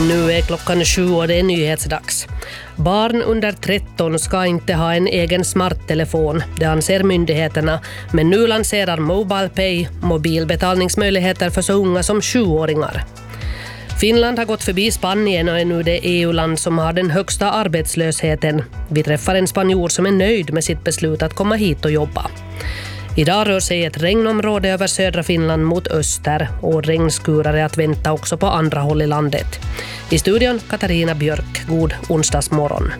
Nu är klockan 7 och det är nyhetsdags. Barn under 13 ska inte ha en egen smarttelefon, det anser myndigheterna. Men nu lanserar MobilePay mobilbetalningsmöjligheter för så unga som 7-åringar. Finland har gått förbi Spanien och är nu det EU-land som har den högsta arbetslösheten. Vi träffar en spanjor som är nöjd med sitt beslut att komma hit och jobba. Idag rör sig ett regnområde över södra Finland mot öster och regnskurar är att vänta också på andra håll i landet. I studion Katarina Björk, god onsdagsmorgon.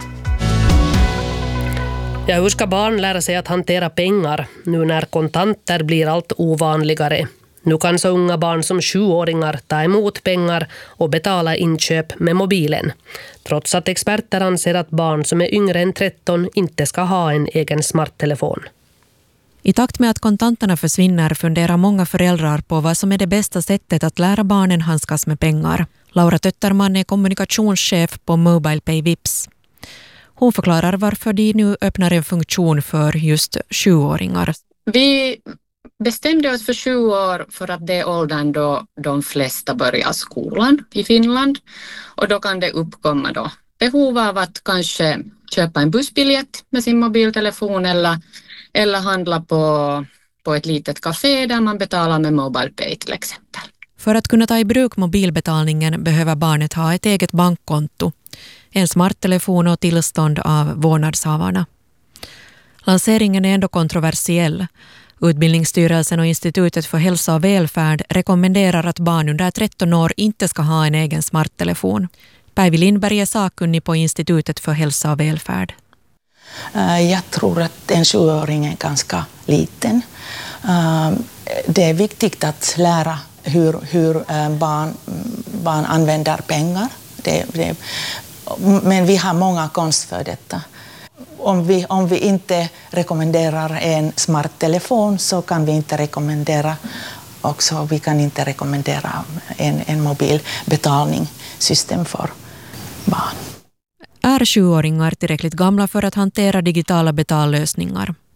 Ja, hur ska barn lära sig att hantera pengar nu när kontanter blir allt ovanligare? Nu kan så unga barn som 7-åringar ta emot pengar och betala inköp med mobilen. Trots att experter anser att barn som är yngre än 13 inte ska ha en egen smarttelefon. I takt med att kontanterna försvinner funderar många föräldrar på vad som är det bästa sättet att lära barnen handskas med pengar. Laura Tötterman är kommunikationschef på MobilePay Vips. Hon förklarar varför de nu öppnar en funktion för just 7-åringar. Vi bestämde oss för 7 år för att det är åldern då de flesta börjar skolan i Finland. Och då kan det uppkomma då behov av att kanske köpa en bussbiljett med sin mobiltelefon eller handla på ett litet café där man betalar med MobilePay till exempel. För att kunna ta i bruk mobilbetalningen behöver barnet ha ett eget bankkonto, en smarttelefon och tillstånd av vårdnadshavarna. Lanseringen är ändå kontroversiell. Utbildningsstyrelsen och Institutet för hälsa och välfärd rekommenderar att barn under 13 år inte ska ha en egen smarttelefon. Päivi Lindberg är sakkunnig på Institutet för hälsa och välfärd. Jag tror att en 7-åring är ganska liten. Det är viktigt att lära hur barn använder pengar. Men vi har många konst för detta. Om vi inte rekommenderar en smarttelefon så kan vi inte rekommendera också. Vi kan inte rekommendera en mobilbetalningssystem för barn. Är 7-åringar tillräckligt gamla för att hantera digitala betallösningar?